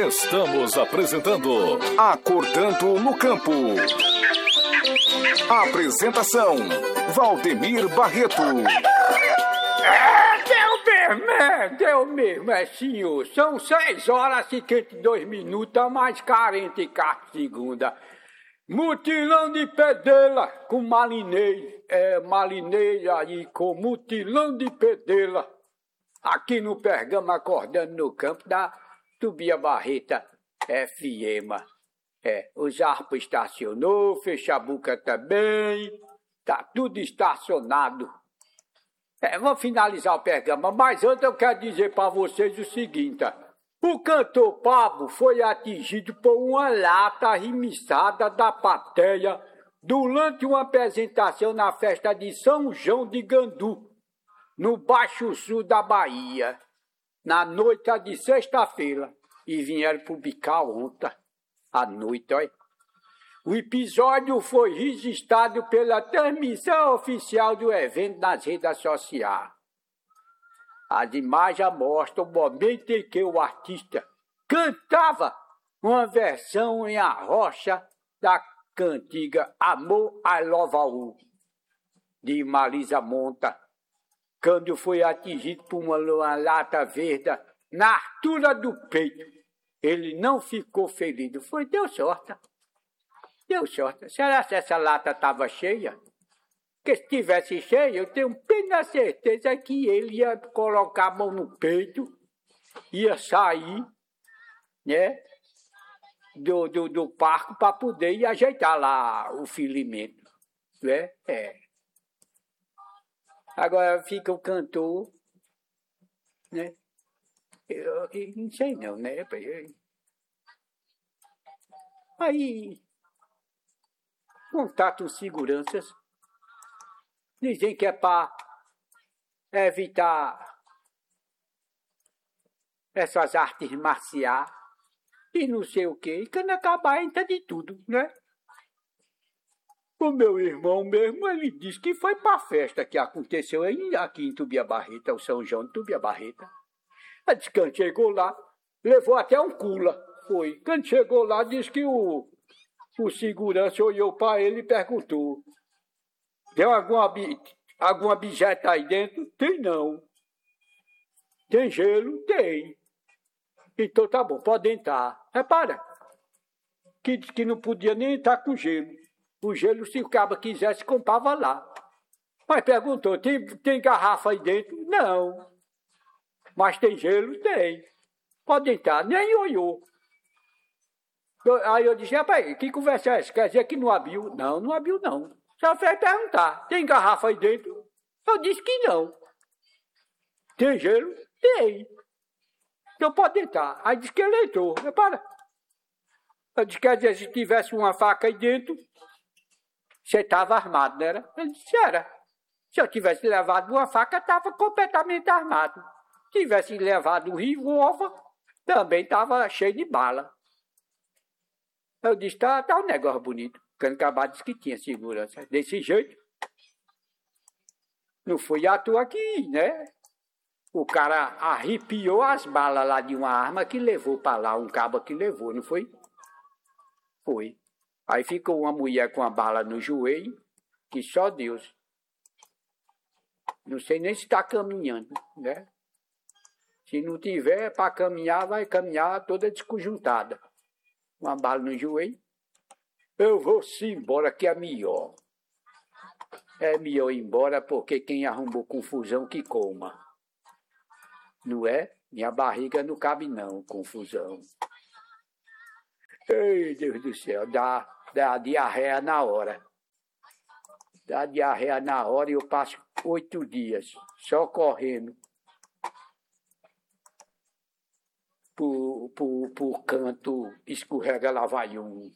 Estamos apresentando Acordando no Campo. Apresentação: Valdemir Barreto. Deu mesmo, senhor. São 6h52, a mais carente carta segunda. Mutilão de pedela com malinês. Malinês aí com mutilão de pedela. Aqui no Pergamo, acordando no campo da Tubia Barreta FM. O Zarpa estacionou, Fechabuca também. Tá tudo estacionado. Vou finalizar o Pergamo, mas antes eu quero dizer para vocês o seguinte. O cantor Pablo foi atingido por uma lata arremessada da plateia durante uma apresentação na festa de São João de Gandu, no Baixo Sul da Bahia, na noite de sexta-feira, e vieram publicar ontem, à noite, olha. O episódio foi registrado pela transmissão oficial do evento nas redes sociais. As imagens mostram o momento em que o artista cantava uma versão em arrocha da cantiga Amor I Love You, de Marisa Monte, quando foi atingido por uma lata verde na altura do peito. Ele não ficou ferido, deu sorte. Deu sorte. Será que essa lata estava cheia? Porque se estivesse cheia, eu tenho plena certeza que ele ia colocar a mão no peito, ia sair, né, do parque para poder ir ajeitar lá o filamento, né? Agora fica o cantor, né? Eu não sei não, né? Aí contato seguranças, dizem que é para evitar essas artes marciais e não sei o quê, e quando acabar entra de tudo, né? O meu irmão mesmo, ele disse que foi para a festa que aconteceu aqui em Tubia Barreta, o São João de Tubia Barreta. Ele disse que quando chegou lá, levou até um cula, foi. Quando chegou lá, disse que o segurança olhou para ele e perguntou: tem alguma objeto aí dentro? Tem não. Tem gelo? Tem. Então tá bom, pode entrar. Repara, que disse que não podia nem entrar com gelo. O gelo, se o cabo quisesse, comprava lá. Mas perguntou: tem garrafa aí dentro? Não. Mas tem gelo? Tem. Pode entrar. Nem olhou. Aí eu disse: rapaz, que conversa é essa? Quer dizer que não abriu? Não, não abriu não. Só fez perguntar: tem garrafa aí dentro? Eu disse que não. Tem gelo? Tem. Então pode entrar. Aí disse que ele entrou. Repara. Eu disse: quer dizer, se tivesse uma faca aí dentro, você estava armado, não era? Ele disse: era. Se eu tivesse levado uma faca, estava completamente armado. Se tivesse levado um revólver, também estava cheio de bala. Eu disse: tá um negócio bonito. Quando acabar, disse que tinha segurança. Desse jeito. Não foi à toa aqui, né? O cara arrepiou as balas lá de uma arma que levou para lá, um cabo que levou, não foi? Foi. Aí ficou uma mulher com a bala no joelho, que só Deus. Não sei nem se está caminhando, né? Se não tiver para caminhar, vai caminhar toda desconjuntada. Uma bala no joelho. Eu vou-se embora, que é melhor. É melhor ir embora, porque quem arrumou confusão que coma. Não é? Minha barriga não cabe não, confusão. Ei, Deus do céu, dá diarreia na hora. Dá diarreia na hora e eu passo 8 dias só correndo por canto, escorrega lá vai um.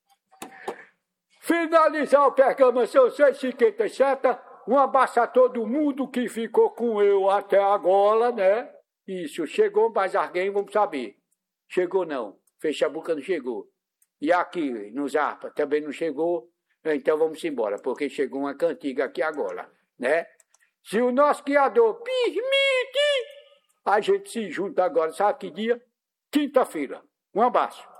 Finalizar o Pergamo, são 6h57. Um abraço a todo mundo que ficou com eu até agora, né? Isso, chegou mais alguém, vamos saber. Chegou não, Fechabuca não chegou. E aqui, no Zarpa, também não chegou. Então vamos embora, porque chegou uma cantiga aqui agora, né? Se o nosso criador permite, a gente se junta agora, sabe que dia? Quinta-feira. Um abraço.